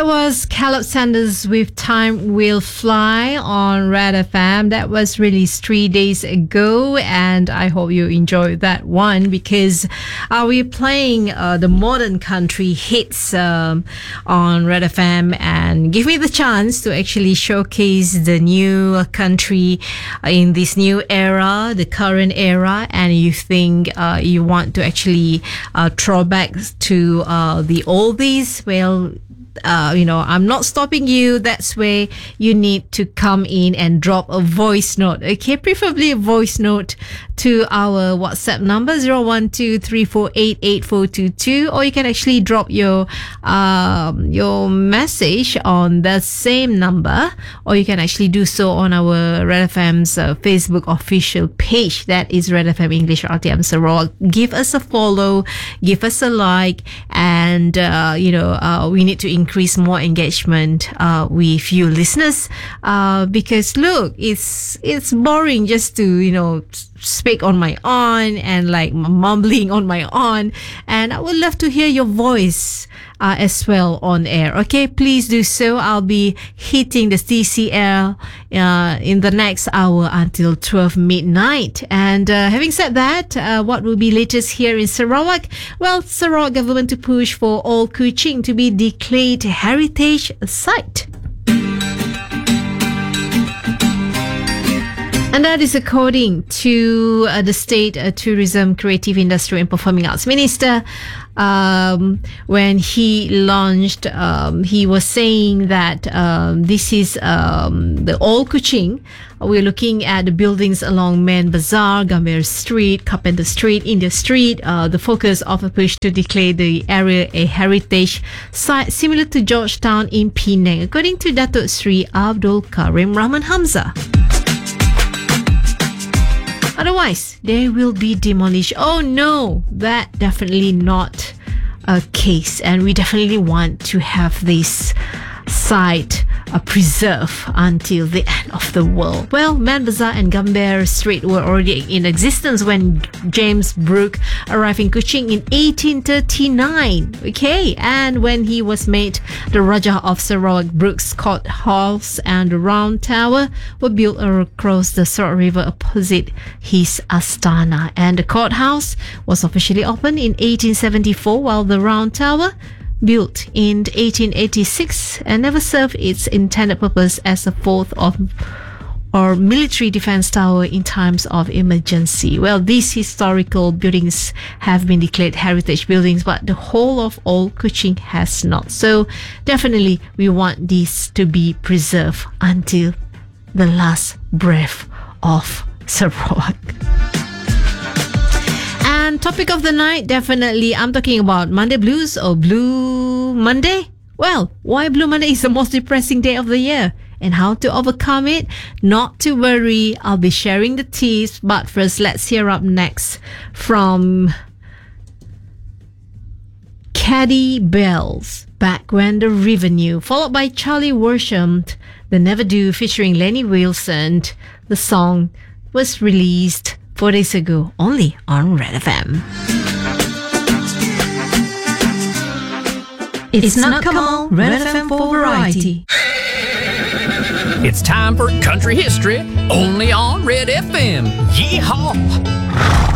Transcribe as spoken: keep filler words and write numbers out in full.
was Caleb Sanders with Time Will Fly on Red F M. That was released three days ago, and I hope you enjoyed that one because uh, we're playing uh, the modern country hits um, on Red F M, and give me the chance to actually showcase the new country in this new era, the current era, and you think uh, you want to actually uh, throw back to uh, the oldies, well, Uh, you know, I'm not stopping you. That's where you need to come in and drop a voice note. Okay, preferably a voice note to our WhatsApp number zero one two three four eight eight four two two, or you can actually drop your um, your message on the same number, or you can actually do so on our Red F M's uh, Facebook official page. That is Red F M English R T M Sarawak. Give us a follow, give us a like, and uh, you know, uh, we need to increase increase more engagement uh, with you listeners, uh, because look, it's it's boring just to, you know, speak on my own and like mumbling on my own, and I would love to hear your voice uh, as well on air. Okay, please do so. I'll be hitting the T C L uh, in the next hour until twelve midnight. And uh, having said that, uh, what will be latest here in Sarawak? Well, Sarawak government to push for Old Kuching to be declared heritage site. And that is according to uh, the State uh, Tourism, Creative Industry and Performing Arts Minister. Um, when he launched, um, he was saying that um, this is um, the Old Kuching. We're looking at the buildings along Man Bazaar, Gambir Street, Carpenter Street, India Street. Uh, the focus of a push to declare the area a heritage site similar to Georgetown in Penang, according to Datuk Sri Abdul Karim Rahman Hamzah. Otherwise, they will be demolished. Oh no, that definitely not a case. And we definitely want to have this site uh, preserved until the end of the world. Well, Man Bazaar and Gambir Street were already in existence when James Brooke arrived in Kuching in eighteen thirty-nine. Okay, and when he was made the Raja of Sarawak, Brooke's Court House and the Round Tower were built across the Sarawak River opposite his Astana. And the courthouse was officially opened in eighteen seventy-four, while the Round Tower, built in eighteen eighty-six, and never served its intended purpose as a fourth of or military defense tower in times of emergency. Well, these historical buildings have been declared heritage buildings, but the whole of Old Kuching has not. So definitely we want these to be preserved until the last breath of Sarawak. And topic of the night, definitely I'm talking about Monday blues or Blue Monday. Well, why Blue Monday is the most depressing day of the year and how to overcome it? Not to worry, I'll be sharing the tips, but first let's hear up next from Caddy Bells, Back When the River Knew, followed by Charlie Worsham's The Never Do featuring Lenny Wilson. The song was released four days ago, only on Red F M. It's, it's not Kamal, Red F M for variety. It's time for country history, only on Red F M. Yeehaw!